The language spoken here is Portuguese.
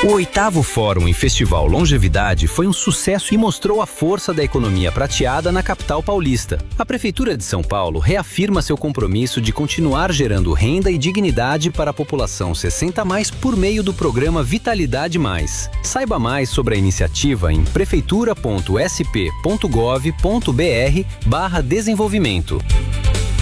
O 8º Fórum e Festival Longevidade foi um sucesso e mostrou a força da economia prateada na capital paulista. A Prefeitura de São Paulo reafirma seu compromisso de continuar gerando renda e dignidade para a população 60+, por meio do programa Vitalidade Mais. Saiba mais sobre a iniciativa em prefeitura.sp.gov.br/desenvolvimento.